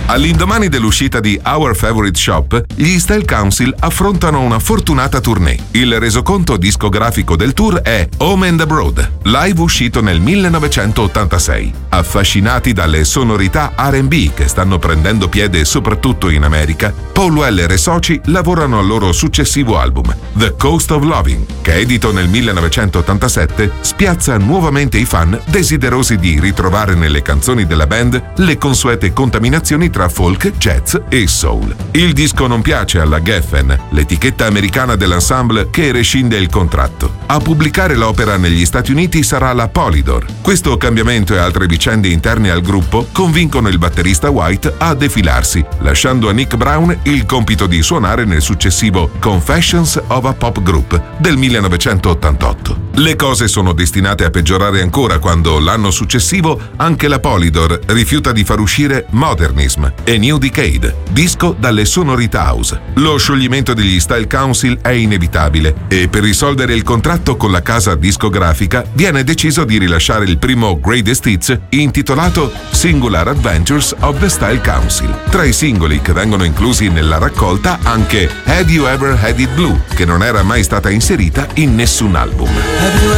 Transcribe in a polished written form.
All'indomani dell'uscita di Our Favorite Shop, gli Style Council affrontano una fortunata tournée. Il resoconto discografico del tour è Home and Abroad, live uscito nel 1986. Affascinati dalle sonorità R&B che stanno prendendo piede soprattutto in America, Paul Weller e soci lavorano al loro successivo album, The Coast of Loving, che edito nel 1987 spiazza nuovamente i fan desiderosi di ritrovare nelle canzoni della band le consuete contaminazioni tra folk, jazz e soul. Il disco non piace alla Geffen, l'etichetta americana dell'ensemble che rescinde il contratto. A pubblicare l'opera negli Stati Uniti sarà la Polydor. Questo cambiamento e altre vicende interne al gruppo convincono il batterista White a defilarsi, lasciando a Nick Brown il compito di suonare nel successivo Confessions of a Pop Group del 1988. Le cose sono destinate a peggiorare ancora quando l'anno successivo anche la Polydor rifiuta di far uscire Modernism e New Decade, disco dalle sonorità house. Lo scioglimento degli Style Council è inevitabile e per risolvere il contratto con la casa discografica viene deciso di rilasciare il primo Greatest Hits intitolato Singular Adventures of the Style Council. Tra i singoli che vengono inclusi nella raccolta anche Had You Ever Had It Blue, che non era mai stata inserita in nessun album.